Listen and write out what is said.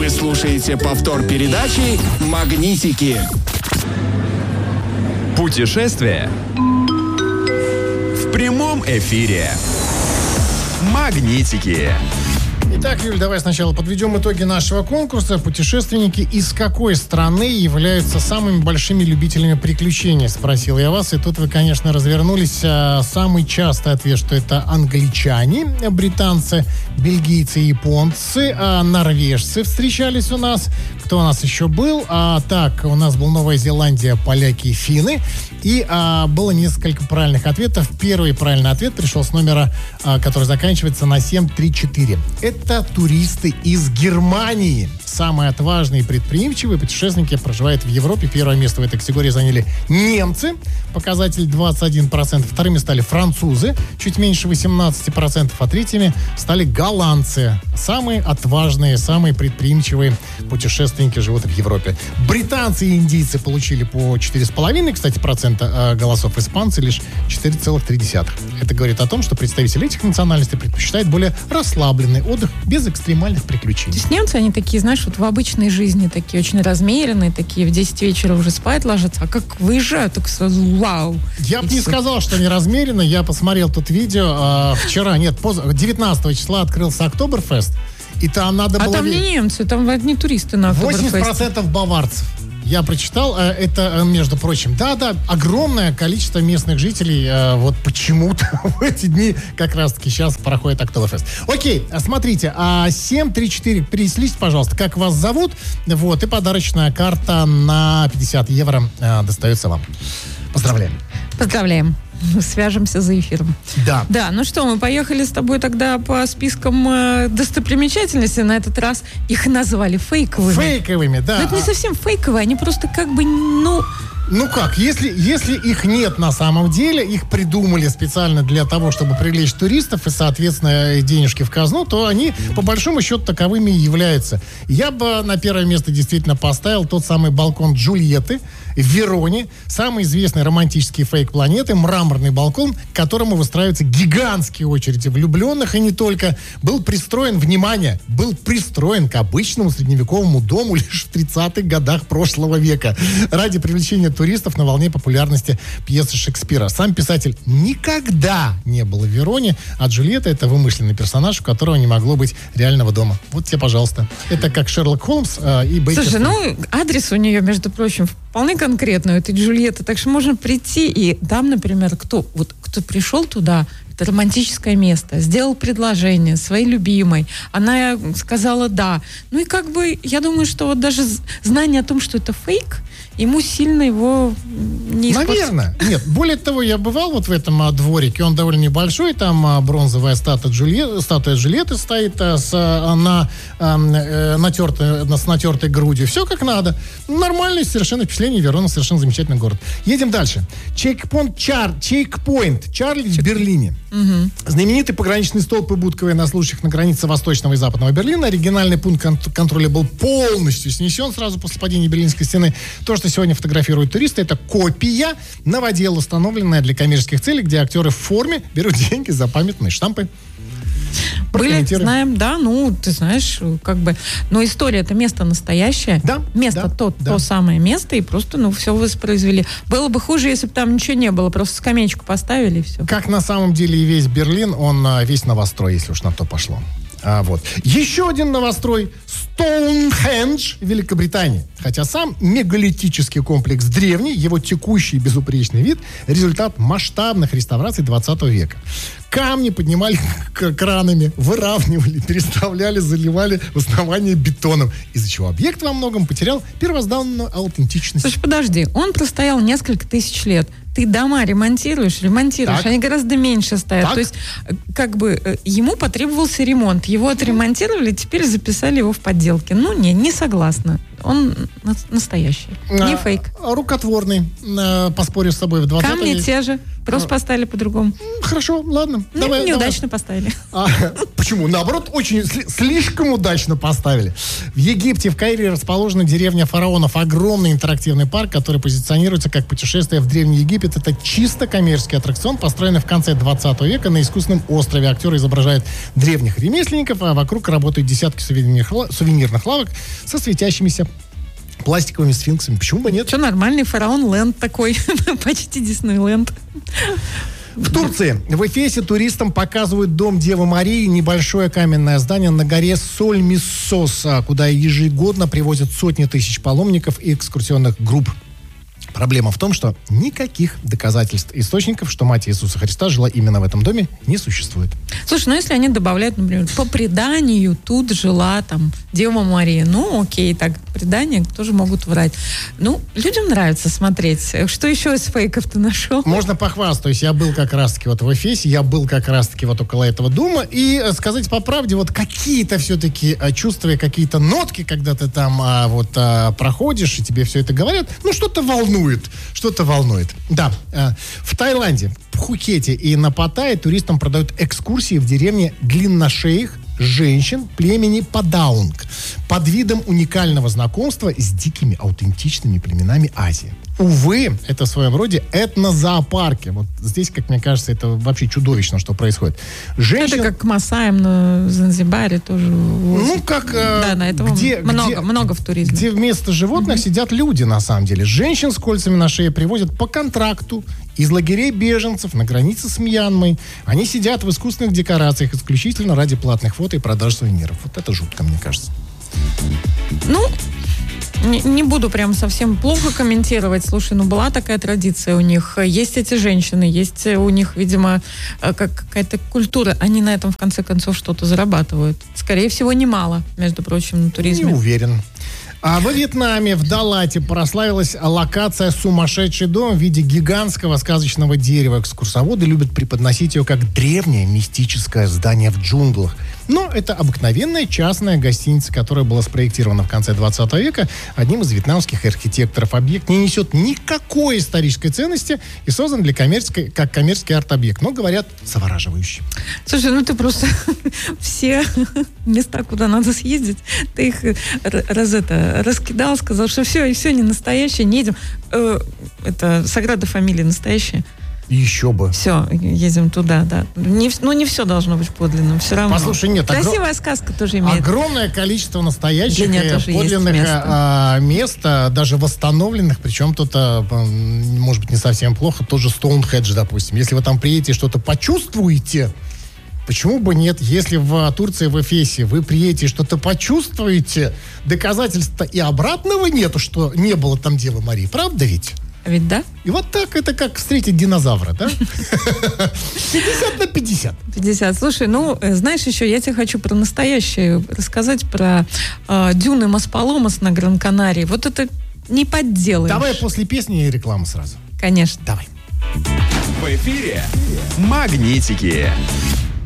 Вы слушаете повтор передачи «Магнитики». Путешествие в прямом эфире. Магнитики. Итак, Юль, давай сначала подведем итоги нашего конкурса. Путешественники из какой страны являются самыми большими любителями приключений? Спросил я вас, и тут вы, конечно, развернулись. Самый частый ответ, что это англичане, британцы, бельгийцы, японцы, норвежцы встречались у нас. Кто у нас еще был? Так, у нас был Новая Зеландия, поляки и финны. И было несколько правильных ответов. Первый правильный ответ пришел с номера, который заканчивается на 734. Это туристы из Германии. Самые отважные и предприимчивые путешественники проживают в Европе. Первое место в этой категории заняли немцы. Показатель 21%. Вторыми стали французы. Чуть меньше 18%. А третьими стали голландцы. Самые отважные, самые предприимчивые путешественники живут в Европе. Британцы и индийцы получили по 4,5%, кстати, процента голосов. Испанцы лишь 4,3%. Это говорит о том, что представители этих национальностей предпочитают более расслабленный отдых без экстремальных приключений. То есть немцы, они такие, знаешь, вот в обычной жизни такие очень размеренные, такие в 10 вечера уже спать ложатся, а как выезжают, так сразу вау. Я бы не сказал, что они размеренно. Я посмотрел тут видео вчера, 19 числа открылся Октоберфест, и там надо было... А там не немцы, там одни туристы на Октоберфесте. 80% баварцев. Я прочитал, это, между прочим, да, огромное количество местных жителей вот почему-то в эти дни как раз-таки сейчас проходит Октоберфест. Окей, смотрите, 734, переслите, пожалуйста, как вас зовут, вот, и подарочная карта на 50 евро достается вам. Поздравляем. Поздравляем. Свяжемся за эфиром. Да. Да, ну что, мы поехали с тобой тогда по спискам достопримечательностей. На этот раз их назвали фейковыми. Фейковыми, да. Но это не совсем фейковые, они просто как бы, Ну как, если их нет на самом деле, их придумали специально для того, чтобы привлечь туристов и, соответственно, денежки в казну, то они, по большому счету, таковыми и являются. Я бы на первое место действительно поставил тот самый балкон Джульетты в Вероне, самый известный романтический фейк планеты, мраморный балкон, к которому выстраиваются гигантские очереди влюбленных, и не только. Был пристроен к обычному средневековому дому лишь в 30-х годах прошлого века ради привлечения туристов на волне популярности пьесы Шекспира. Сам писатель никогда не был в Вероне, а Джульетта — это вымышленный персонаж, у которого не могло быть реального дома. Вот тебе, пожалуйста. Это как Шерлок Холмс и Бейкер. Слушай, адрес у нее, между прочим, вполне конкретный, у этой Джульетты, так что можно прийти, и там, например, кто пришел туда, это романтическое место, сделал предложение своей любимой, она сказала «да». Ну и как бы, я думаю, что вот даже знание о том, что это фейк, ему сильно его не испортит. Наверное. Нет, более того, я бывал вот в этом дворике, он довольно небольшой, там бронзовая статуя Джульетты стоит с натертой грудью. Все как надо. Нормальное совершенно впечатление. Верона совершенно замечательный город. Едем дальше. Чекпоинт Чарли в Берлине. Угу. Знаменитый пограничный столб и будка военнослужащих на границе восточного и западного Берлина. Оригинальный пункт контроля был полностью снесен сразу после падения Берлинской стены. То, что сегодня фотографируют туристы, это копия новодела, установленная для коммерческих целей, где актеры в форме берут деньги за памятные штампы. Были, знаем, да, ты знаешь, как бы, но история — это место настоящее. Да. Место то самое место, и просто, все воспроизвели. Было бы хуже, если бы там ничего не было, просто скамеечку поставили, и все. Как на самом деле и весь Берлин, он весь новострой, если уж на то пошло. Вот. Еще один новострой — Стоунхендж в Великобритании. Хотя сам мегалитический комплекс древний, его текущий безупречный вид — результат масштабных реставраций 20 века. Камни поднимали кранами, выравнивали, переставляли, заливали в основание бетоном, из-за чего объект во многом потерял первозданную аутентичность. Слушай, подожди, он простоял несколько тысяч лет. Ты дома ремонтируешь, так. Они гораздо меньше стоят. Так. То есть, как бы, ему потребовался ремонт. Его отремонтировали, теперь записали его в подделке. Не согласна. он настоящий, не фейк. Рукотворный, поспорю с тобой, в 20 Камни те же, просто поставили по-другому. Хорошо, ладно. Неудачно поставили. Почему? Наоборот, очень слишком удачно поставили. В Египте, в Каире расположена деревня фараонов. Огромный интерактивный парк, который позиционируется как путешествие в Древний Египет. Это чисто коммерческий аттракцион, построенный в конце 20 века на искусственном острове. Актеры изображают древних ремесленников, а вокруг работают десятки сувенирных лавок со светящимися пластиковыми сфинксами. Почему бы нет? Что, нормальный фараон-ленд такой, почти Диснейленд. В Турции, в Эфесе туристам показывают дом Девы Марии, небольшое каменное здание на горе Соль-Миссос, куда ежегодно привозят сотни тысяч паломников и экскурсионных групп. Проблема в том, что никаких доказательств источников, что мать Иисуса Христа жила именно в этом доме, не существует. Слушай, если они добавляют, например, по преданию тут жила там Дева Мария, окей, так, предания тоже могут врать. Людям нравится смотреть. Что еще из фейков ты нашел? Можно похвастаюсь. Я был как раз-таки в Эфесе, я был как раз-таки около этого дома, и сказать по правде, какие-то все-таки чувства, какие-то нотки, когда ты там проходишь, и тебе все это говорят, что-то волнует. Да, в Таиланде, в Пхукете и на Паттайе туристам продают экскурсии в деревне длинношеих женщин племени Падаунг под видом уникального знакомства с дикими аутентичными племенами Азии. Увы, это в своем роде этнозоопарки. Здесь, как мне кажется, это вообще чудовищно, что происходит. Это как к Масаям на Занзибаре тоже. Да, на этом много в туризме. Где вместо животных сидят люди, на самом деле. Женщин с кольцами на шее привозят по контракту из лагерей беженцев на границе с Мьянмой. Они сидят в искусственных декорациях исключительно ради платных фото и продаж сувениров. Это жутко, мне кажется. Не буду прям совсем плохо комментировать. Слушай, была такая традиция у них. Есть эти женщины, есть у них, видимо, какая-то культура. Они на этом, в конце концов, что-то зарабатывают. Скорее всего, немало, между прочим, на туризме. Не уверен. А во Вьетнаме, в Далате, прославилась локация «Сумасшедший дом» в виде гигантского сказочного дерева. Экскурсоводы любят преподносить ее как древнее мистическое здание в джунглях. Но это обыкновенная частная гостиница, которая была спроектирована в конце 20 века одним из вьетнамских архитекторов. Объект не несет никакой исторической ценности и создан как коммерческий арт-объект. Но, говорят, завораживающий. Слушай, ты просто все места, куда надо съездить, ты их раскидал, сказал, что все не настоящее, не едем. Это Саграда Фамилия настоящая. Еще бы. Все, едем туда, да. Не все должно быть подлинным, все равно. Послушай, нет. Красивая сказка тоже имеет. Огромное количество настоящих и подлинных мест, даже восстановленных, причем тут, может быть, не совсем плохо, тот же Стоунхендж, допустим. Если вы там приедете и что-то почувствуете, почему бы нет? Если в Турции, в Эфесе вы приедете и что-то почувствуете, доказательств и обратного нету, что не было там Девы Марии. Правда ведь? Ведь да? И вот так это как встретить динозавра, да? 50 на 50. 50. Слушай, знаешь, еще я тебе хочу про настоящее рассказать, про дюны Маспаломас на Гран-Канарии. Вот это не подделаешь. Давай после песни и рекламы сразу. Конечно. Давай. В эфире «Магнитики».